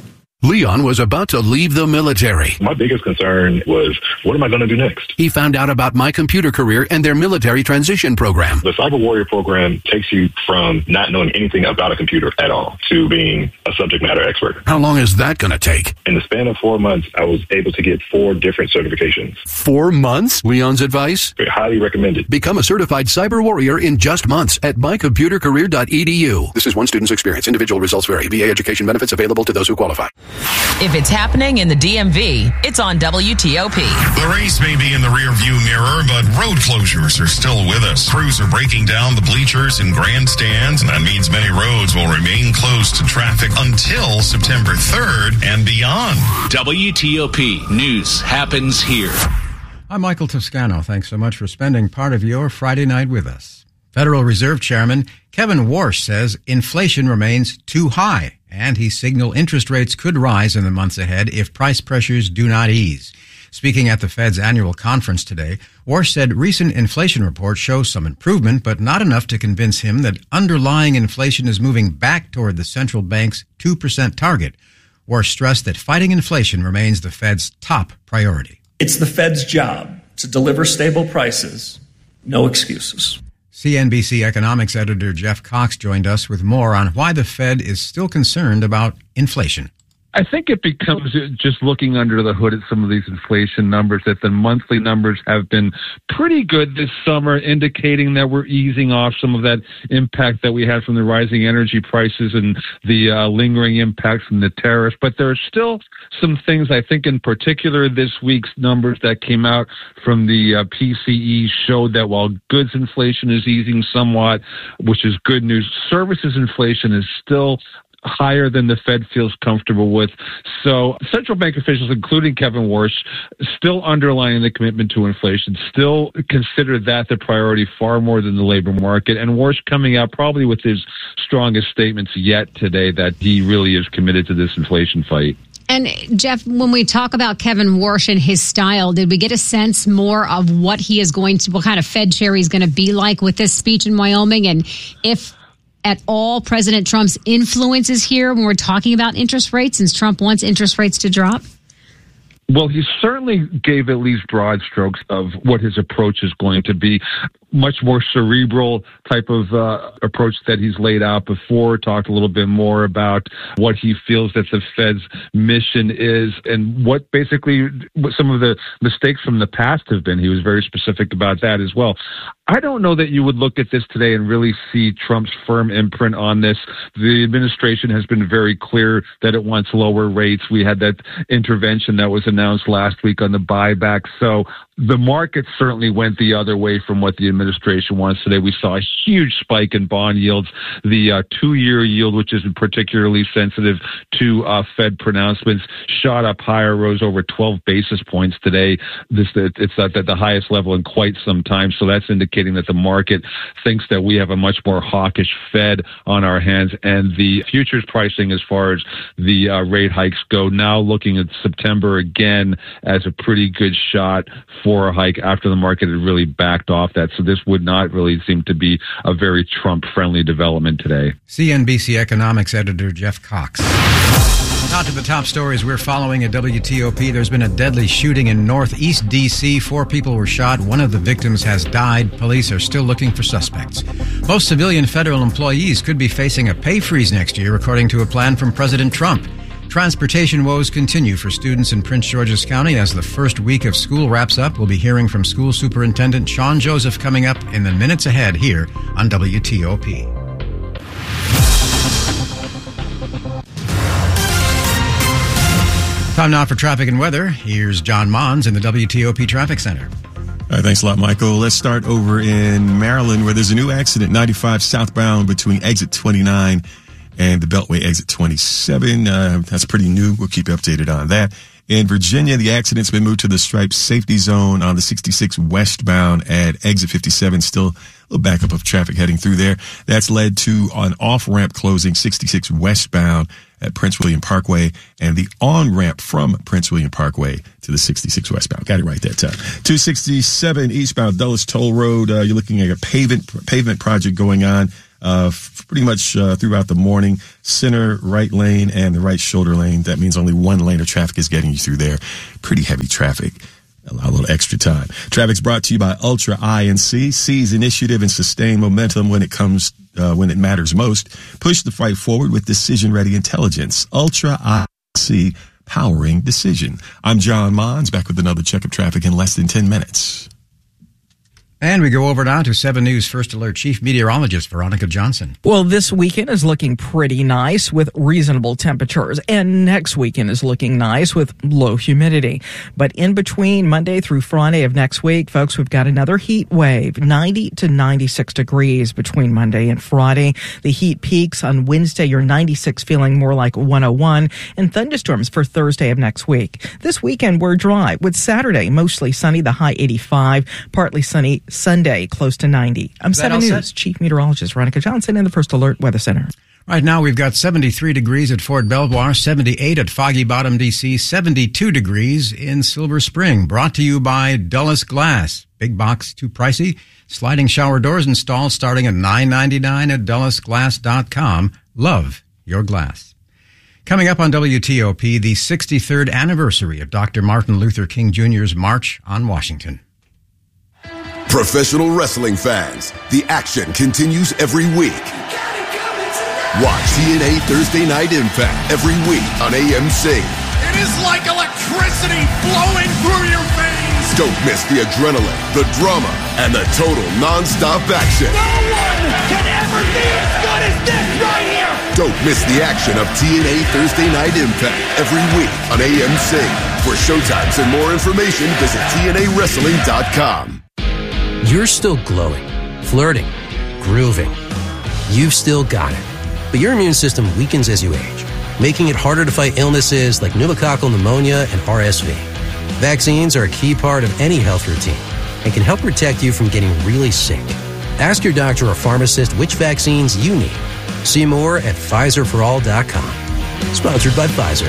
Leon was about to leave the military.
My biggest concern was, what am I going to do next?
He found out about My Computer Career and their military transition program.
The Cyber Warrior program takes you from not knowing anything about a computer at all to being a subject matter expert.
How long is that going to take?
In the span of four months, I was able to get four different certifications.
Four months? Leon's advice?
Highly recommended.
Become a certified cyber warrior in just months at my computer career dot e d u. This is one student's experience. Individual results vary. V A education benefits available to those who qualify.
If it's happening in the D M V, it's on W T O P.
The race may be in the rearview mirror, but road closures are still with us. Crews are breaking down the bleachers and grandstands, and that means many roads will remain closed to traffic until September third and beyond.
W T O P News happens here.
I'm Michael Toscano. Thanks so much for spending part of your Friday night with us. Federal Reserve Chairman Kevin Warsh says inflation remains too high, and he signaled interest rates could rise in the months ahead if price pressures do not ease. Speaking at the Fed's annual conference today, Warsh said recent inflation reports show some improvement, but not enough to convince him that underlying inflation is moving back toward the central bank's two percent target. Warsh stressed that fighting inflation remains the Fed's top priority.
It's the Fed's job to deliver stable prices, no excuses.
C N B C economics editor Jeff Cox joined us with more on why the Fed is still concerned about inflation.
I think it becomes just looking under the hood at some of these inflation numbers, that the monthly numbers have been pretty good this summer, indicating that we're easing off some of that impact that we had from the rising energy prices and the uh, lingering impact from the tariffs. But there are still some things, I think in particular this week's numbers that came out from the uh, P C E showed that while goods inflation is easing somewhat, which is good news, services inflation is still higher than the Fed feels comfortable with. So central bank officials, including Kevin Warsh, still underlining the commitment to inflation, still consider that the priority far more than the labor market. And Warsh coming out probably with his strongest statements yet today that he really is committed to this inflation fight.
And Jeff, when we talk about Kevin Warsh and his style, did we get a sense more of what he is going to, what kind of Fed chair he's going to be like with this speech in Wyoming? And if at all President Trump's influence is here when we're talking about interest rates, since Trump wants interest rates to drop?
Well, he certainly gave at least broad strokes of what his approach is going to be. Much more cerebral type of uh, approach that he's laid out before, talked a little bit more about what he feels that the Fed's mission is and what basically what some of the mistakes from the past have been. He was very specific about that as well. I don't know that you would look at this today and really see Trump's firm imprint on this. The administration has been very clear that it wants lower rates. We had that intervention that was announced last week on the buyback. So the market certainly went the other way from what the administration wants today. We saw a huge spike in bond yields. The uh, two-year yield, which is particularly sensitive to uh, Fed pronouncements, shot up higher, rose over twelve basis points today. This It's at the highest level in quite some time. So that's indicating that the market thinks that we have a much more hawkish Fed on our hands. And the futures pricing as far as the uh, rate hikes go, now looking at September again as a pretty good shot for before a hike after the market had really backed off that. So this would not really seem to be a very Trump-friendly development today.
C N B C economics editor Jeff Cox. Now to the top stories we're following at W T O P. There's been a deadly shooting in northeast D C. Four people were shot. One of the victims has died. Police are still looking for suspects. Most civilian federal employees could be facing a pay freeze next year, according to a plan from President Trump. Transportation woes continue for students in Prince George's County as the first week of school wraps up. We'll be hearing from School Superintendent Sean Joseph coming up in the minutes ahead here on W T O P. Time now for traffic and weather. Here's John Mons in the W T O P Traffic Center.
All right, thanks a lot, Michael. Let's start over in Maryland, where there's a new accident, ninety-five southbound between exit twenty-nine and the Beltway exit twenty-seven. Uh, that's pretty new. We'll keep you updated on that. In Virginia, the accident's been moved to the Stripes safety zone on the sixty-six westbound at exit fifty-seven. Still a little backup of traffic heading through there. That's led to an off-ramp closing sixty-six westbound at Prince William Parkway and the on-ramp from Prince William Parkway to the sixty-six westbound. Got it right that time. two sixty-seven eastbound Dulles Toll Road. Uh, you're looking at a pavement, pavement project going on uh, f- pretty much uh, throughout the morning. Center, right lane, and the right shoulder lane. That means only one lane of traffic is getting you through there. Pretty heavy traffic. Allow a little extra time. Traffic's brought to you by Ultra I N C. Seize initiative and sustain momentum when it comes, uh, when it matters most. Push the fight forward with decision-ready intelligence. Ultra I N C, powering decision. I'm John Mons, back with another check of traffic in less than ten minutes.
And we go over now to seven News First Alert Chief Meteorologist Veronica Johnson.
Well, this weekend is looking pretty nice with reasonable temperatures, and next weekend is looking nice with low humidity. But in between Monday through Friday of next week, folks, we've got another heat wave, ninety to ninety-six degrees between Monday and Friday. The heat peaks on Wednesday, you're ninety-six, feeling more like one oh one, and thunderstorms for Thursday of next week. This weekend, we're dry, with Saturday mostly sunny, the high eighty-five, partly sunny Sunday, close to ninety. I'm seven News set? Chief Meteorologist Veronica Johnson in the First Alert Weather Center.
Right now, we've got seventy-three degrees at Fort Belvoir, seventy-eight at Foggy Bottom, D C, seventy-two degrees in Silver Spring. Brought to you by Dulles Glass. Big box, too pricey. Sliding shower doors installed starting at nine ninety-nine at dulles glass dot com. Love your glass. Coming up on W T O P, the sixty-third anniversary of Doctor Martin Luther King Junior's March on Washington.
Professional wrestling fans, the action continues every week. Watch T N A Thursday Night Impact every week on A M C.
It is like electricity flowing through your veins.
Don't miss the adrenaline, the drama, and the total non-stop action.
No one can ever be as good as this right here.
Don't miss the action of T N A Thursday Night Impact every week on A M C. For showtimes and more information, visit T N A wrestling dot com.
You're still glowing, flirting, grooving. You've still got it. But your immune system weakens as you age, making it harder to fight illnesses like pneumococcal pneumonia and R S V. Vaccines are a key part of any health routine and can help protect you from getting really sick. Ask your doctor or pharmacist which vaccines you need. See more at Pfizer for all dot com. Sponsored by Pfizer.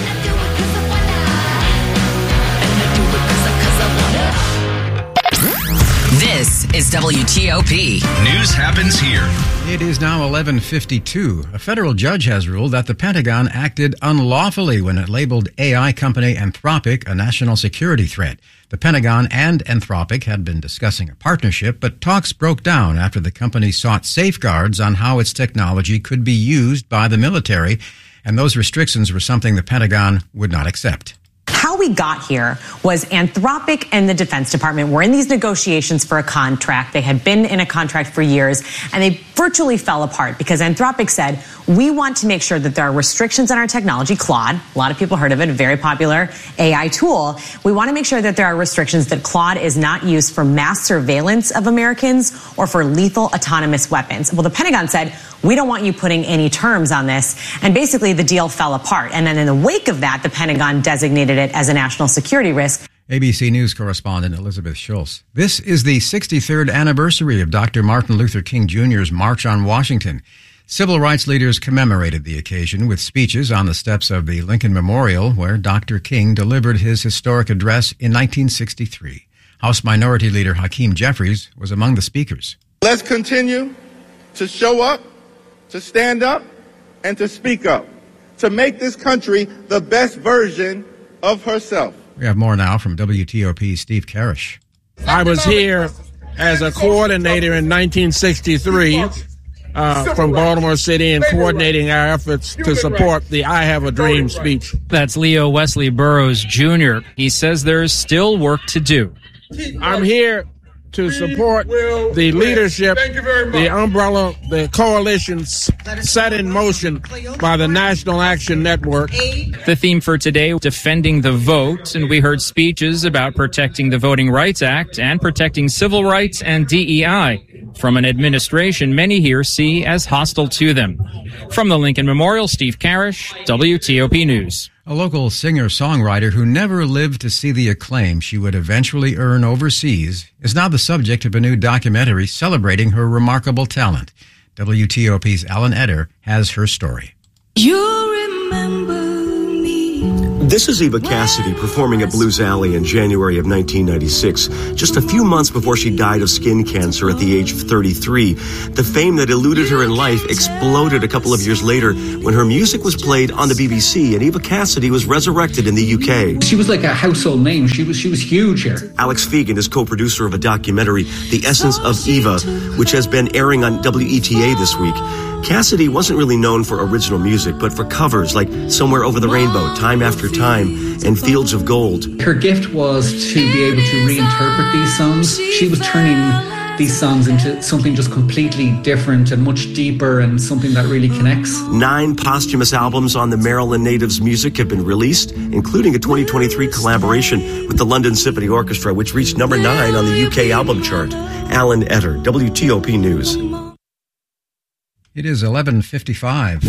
This is W T O P.
News happens here.
It is now eleven fifty-two. A federal judge has ruled that the Pentagon acted unlawfully when it labeled A I company Anthropic a national security threat. The Pentagon and Anthropic had been discussing a partnership, but talks broke down after the company sought safeguards on how its technology could be used by the military, and those restrictions were something the Pentagon would not accept.
How we got here was Anthropic and the Defense Department were in these negotiations for a contract. They had been in a contract for years, and they virtually fell apart because Anthropic said, we want to make sure that there are restrictions on our technology. Claude, a lot of people heard of it, a very popular A I tool. We want to make sure that there are restrictions that Claude is not used for mass surveillance of Americans or for lethal autonomous weapons. Well, the Pentagon said, we don't want you putting any terms on this. And basically the deal fell apart. And then in the wake of that, the Pentagon designated it as a national security risk.
A B C News correspondent Elizabeth Schultz. This is the sixty-third anniversary of Doctor Martin Luther King Junior's March on Washington. Civil rights leaders commemorated the occasion with speeches on the steps of the Lincoln Memorial, where Doctor King delivered his historic address in nineteen sixty-three. House Minority Leader Hakeem Jeffries was among the speakers.
Let's continue to show up, to stand up, and to speak up, to make this country the best version of herself.
We have more now from W T O P's Steve Karish.
I was here as a coordinator in nineteen sixty-three uh, from Baltimore City and coordinating our efforts to support the I Have a Dream speech.
That's Leo Wesley Burrows Junior He says there is still work to do.
I'm here to support the leadership, the umbrella, the coalitions set in motion by the National Action Network.
The theme for today, defending the vote, and we heard speeches about protecting the Voting Rights Act and protecting civil rights and D E I from an administration many here see as hostile to them. From the Lincoln Memorial, Steve Karish, W T O P News.
A local singer-songwriter who never lived to see the acclaim she would eventually earn overseas is now the subject of a new documentary celebrating her remarkable talent. W T O P's Alan Eder has her story.
You remember me.
This is Eva Cassidy performing at Blues Alley in January of nineteen ninety-six, just a few months before she died of skin cancer at the age of thirty-three. The fame that eluded her in life exploded a couple of years later when her music was played on the B B C and Eva Cassidy was resurrected in the U K.
She was like a household name. She was she was huge here.
Alex Fegan is co-producer of a documentary, The Essence of Eva, which has been airing on W E T A this week. Cassidy wasn't really known for original music, but for covers like Somewhere Over the Rainbow, Time After Time, and Fields of Gold.
Her gift was to be able to reinterpret these songs. She was turning these songs into something just completely different and much deeper and something that really connects.
Nine posthumous albums on the Maryland Natives' music have been released, including a twenty twenty-three collaboration with the London Symphony Orchestra, which reached number nine on the U K album chart. Alan Eder, W T O P News.
It is eleven fifty-five.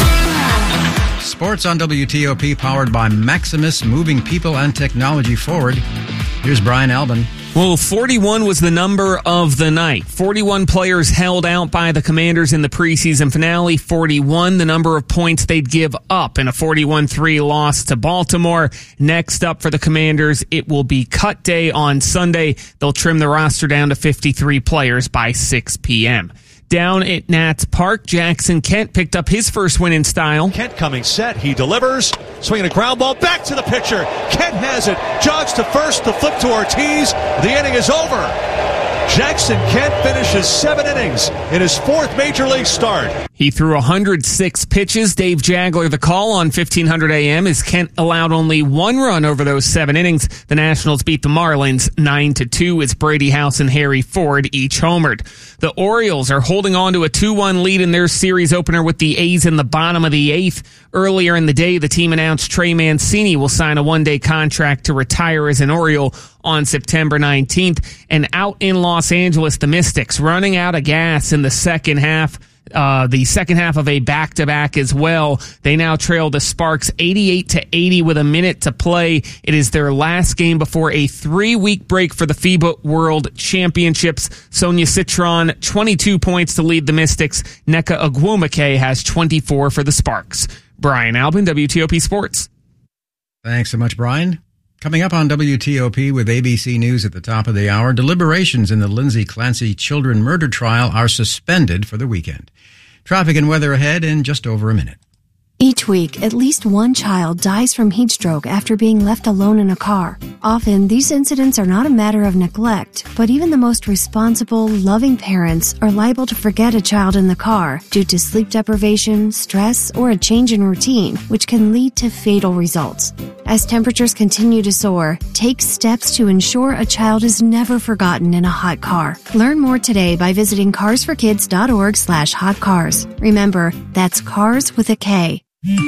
Sports on W T O P, powered by Maximus, moving people and technology forward. Here's Brian Albin.
Well, forty-one was the number of the night. forty-one players held out by the Commanders in the preseason finale. forty-one, the number of points they'd give up in a forty-one three loss to Baltimore. Next up for the Commanders, it will be cut day on Sunday. They'll trim the roster down to fifty-three players by six p.m. Down at Nats Park, Jackson Kent picked up his first win in style.
Kent coming set. He delivers. Swinging a ground ball back to the pitcher. Kent has it. Jogs to first. The flip to Ortiz. The inning is over. Jackson Kent finishes seven innings in his fourth major league start.
He threw one hundred six pitches. Dave Jagler, the call on fifteen hundred A M, as Kent allowed only one run over those seven innings. The Nationals beat the Marlins nine to two as Brady House and Harry Ford each homered. The Orioles are holding on to a two one lead in their series opener with the A's in the bottom of the eighth. Earlier in the day, the team announced Trey Mancini will sign a one-day contract to retire as an Oriole on September nineteenth. And out in Los Angeles, the Mystics running out of gas in the second half. Uh, the second half of a back-to-back as well. They now trail the Sparks eighty-eight to eighty with a minute to play. It is their last game before a three-week break for the FIBA World Championships. Sonia Citron, twenty-two points to lead the Mystics. Nneka Ogwumike has twenty-four for the Sparks. Brian Albin, W T O P Sports.
Thanks so much, Brian. Coming up on W T O P with A B C News at the top of the hour, deliberations in the Lindsay Clancy children murder trial are suspended for the weekend. Traffic and weather ahead in just over a minute.
Each week, at least one child dies from heat stroke after being left alone in a car. Often, these incidents are not a matter of neglect, but even the most responsible, loving parents are liable to forget a child in the car due to sleep deprivation, stress, or a change in routine, which can lead to fatal results. As temperatures continue to soar, take steps to ensure a child is never forgotten in a hot car. Learn more today by visiting cars for kids dot org slash hot cars. Remember, that's cars with a K.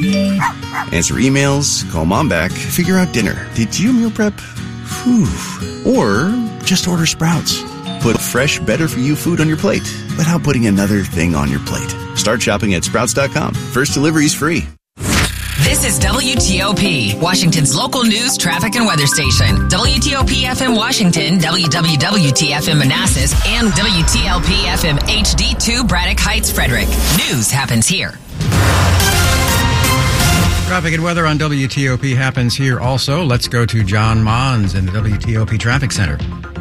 Answer emails, call mom back, figure out dinner. Did you meal prep? Whew. Or just order Sprouts. Put fresh, better-for-you food on your plate without putting another thing on your plate. Start shopping at sprouts dot com. First delivery's free.
This is W T O P, Washington's local news, traffic, and weather station. W T O P F M Washington, W W W T F M Manassas, and W T L P F M H D two Braddock Heights, Frederick. News happens here.
Traffic and weather on W T O P happens here also. Let's go to John Mons in the W T O P Traffic Center.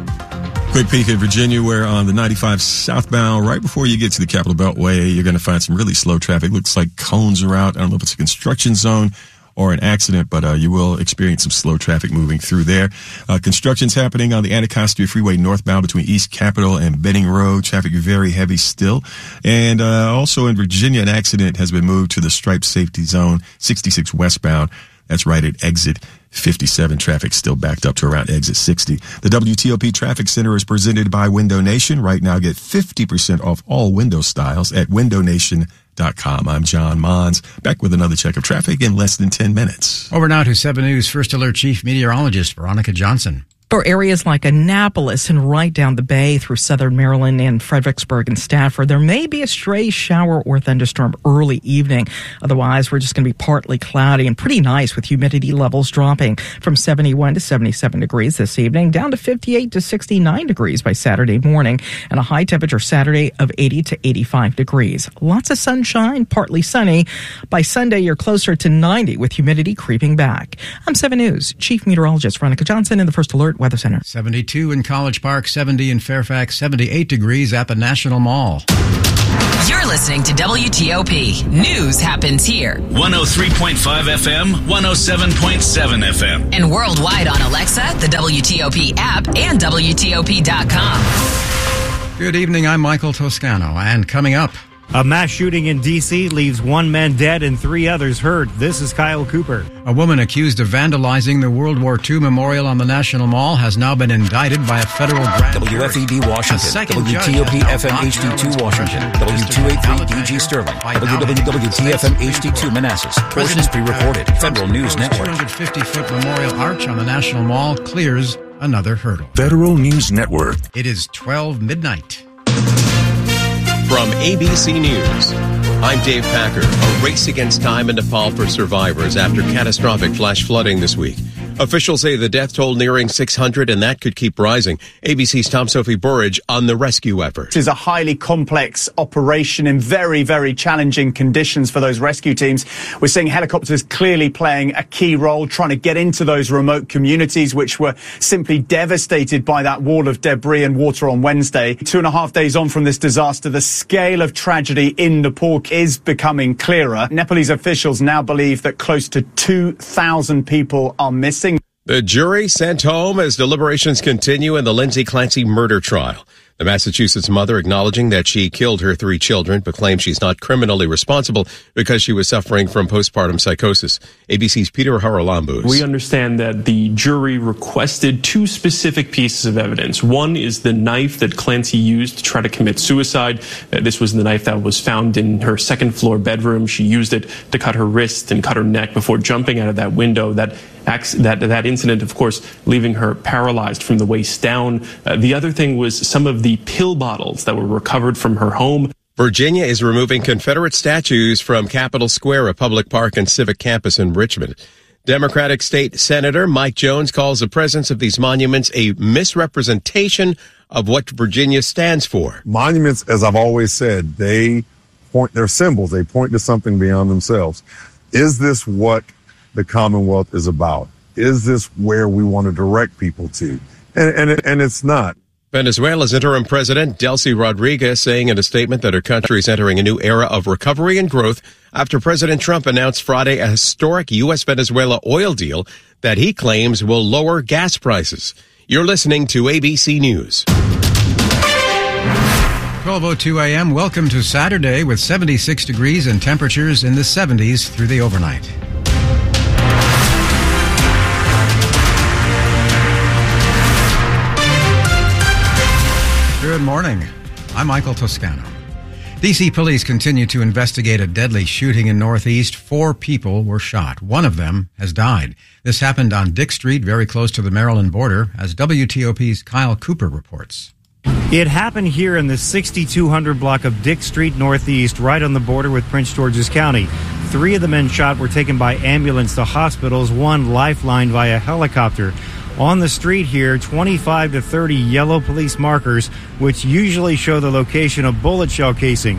Quick peek at Virginia, where on the ninety-five southbound, right before you get to the Capitol Beltway, you're going to find some really slow traffic. Looks like cones are out. I don't know if it's a construction zone or an accident, but uh, you will experience some slow traffic moving through there. Uh, construction's happening on the Anacostia Freeway northbound between East Capitol and Benning Road. Traffic very heavy still. And uh, also in Virginia, an accident has been moved to the striped safety zone, sixty-six westbound. That's right at exit fifty-seven. Traffic still backed up to around exit sixty. The W T O P Traffic Center is presented by Window Nation. Right now, get fifty percent off all window styles at window nation dot com. I'm John Mons, back with another check of traffic in less than ten minutes.
Over now to seven News First Alert Chief Meteorologist Veronica Johnson.
For areas like Annapolis and right down the bay through southern Maryland and Fredericksburg and Stafford, there may be a stray shower or thunderstorm early evening. Otherwise, we're just going to be partly cloudy and pretty nice with humidity levels dropping from seventy-one to seventy-seven degrees this evening, down to fifty-eight to sixty-nine degrees by Saturday morning, and a high temperature Saturday of eighty to eighty-five degrees. Lots of sunshine, partly sunny. By Sunday, you're closer to ninety with humidity creeping back. I'm seven News Chief Meteorologist Veronica Johnson in the First Alert Weather Center.
seventy-two in College Park, seventy in Fairfax, seventy-eight degrees at the National Mall.
You're listening to W T O P. News happens here.
one oh three point five F M, one oh seven point seven F M.
And worldwide on Alexa, the W T O P app, and W T O P dot com.
Good evening, I'm Michael Toscano, and coming up...
A mass shooting in D C leaves one man dead and three others hurt. This is Kyle Cooper.
A woman accused of vandalizing the World War Two memorial on the National Mall has now been indicted by a federal grand jury.
W F E D Washington, W T O P F M H D two Washington, W two eighty-three D G Sterling, W W W T F M H D two Manassas. Portions pre-recorded. Federal News Network.
two hundred fifty foot memorial arch on the National Mall clears another hurdle.
Federal News Network.
It is twelve midnight.
From A B C News, I'm Dave Packer. A race against time in Nepal for survivors after catastrophic flash flooding this week. Officials say the death toll nearing six hundred, and that could keep rising. A B C's Tom Sophie Burridge on the rescue effort.
This is a highly complex operation in very, very challenging conditions for those rescue teams. We're seeing helicopters clearly playing a key role, trying to get into those remote communities, which were simply devastated by that wall of debris and water on Wednesday. Two and a half days on from this disaster, the scale of tragedy in Nepal is becoming clearer. Nepalese officials now believe that close to two thousand people are missing.
The jury sent home as deliberations continue in the Lindsay Clancy murder trial. The Massachusetts mother acknowledging that she killed her three children, but claims she's not criminally responsible because she was suffering from postpartum psychosis. A B C's Peter Haralambous.
We understand that the jury requested two specific pieces of evidence. One is the knife that Clancy used to try to commit suicide. Uh, this was the knife that was found in her second floor bedroom. She used it to cut her wrist and cut her neck before jumping out of that window. That That, that incident, of course, leaving her paralyzed from the waist down. Uh, the other thing was some of the pill bottles that were recovered from her home.
Virginia is removing Confederate statues from Capitol Square, a public park and civic campus in Richmond. Democratic State Senator Mike Jones calls the presence of these monuments a misrepresentation of what Virginia stands for.
Monuments, as I've always said, they point, they're symbols. They point to something beyond themselves. Is this what the Commonwealth is about? Is this where we want to direct people to? And and, it, and it's not.
Venezuela's interim president, Delcy Rodriguez, saying in a statement that her country is entering a new era of recovery and growth after President Trump announced Friday a historic U S Venezuela oil deal that he claims will lower gas prices. You're listening to A B C News.
twelve oh two a.m. Welcome to Saturday with seventy-six degrees and temperatures in the seventies through the overnight. Good morning. I'm Michael Toscano. D C police continue to investigate a deadly shooting in Northeast. Four people were shot. One of them has died. This happened on Dick Street, very close to the Maryland border, as W T O P's Kyle Cooper reports.
It happened here in the sixty-two hundred block of Dick Street Northeast, right on the border with Prince George's County. Three of the men shot were taken by ambulance to hospitals, one lifelined via helicopter. On the street here, twenty-five to thirty yellow police markers, which usually show the location of bullet shell casings.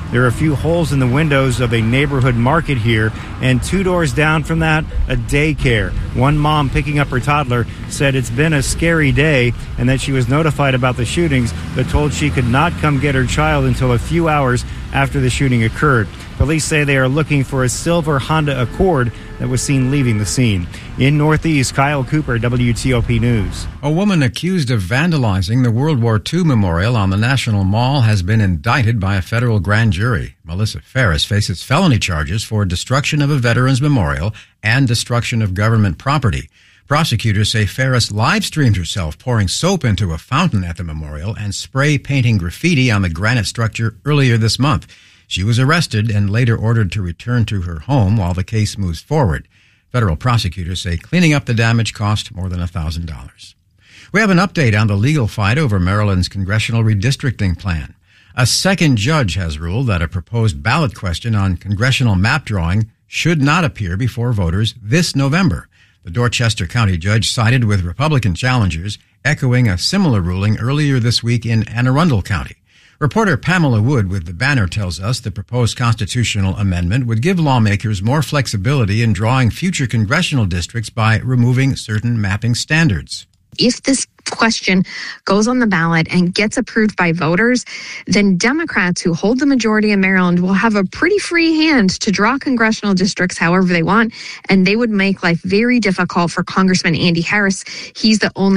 There are a few holes in the windows of a neighborhood market here, and two doors down from that, a daycare. One mom picking up her toddler said it's been a scary day and that she was notified about the shootings, but told she could not come get her child until a few hours after the shooting occurred. Police say they are looking for a silver Honda Accord that was seen leaving the scene. In Northeast, Kyle Cooper, W T O P News.
A woman accused of vandalizing the World War Two memorial on the National Mall has been indicted by a federal grand jury. Melissa Ferris faces felony charges for destruction of a veterans memorial and destruction of government property. Prosecutors say Ferris live-streamed herself pouring soap into a fountain at the memorial and spray painting graffiti on the granite structure earlier this month. She was arrested and later ordered to return to her home while the case moves forward. Federal prosecutors say cleaning up the damage cost more than one thousand dollars. We have an update on the legal fight over Maryland's congressional redistricting plan. A second judge has ruled that a proposed ballot question on congressional map drawing should not appear before voters this November. The Dorchester County judge sided with Republican challengers, echoing a similar ruling earlier this week in Anne Arundel County. Reporter Pamela Wood with The Banner tells us the proposed constitutional amendment would give lawmakers more flexibility in drawing future congressional districts by removing certain mapping standards.
If this question goes on the ballot and gets approved by voters, then Democrats who hold the majority in Maryland will have a pretty free hand to draw congressional districts however they want, and they would make life very difficult for Congressman Andy Harris. He's the only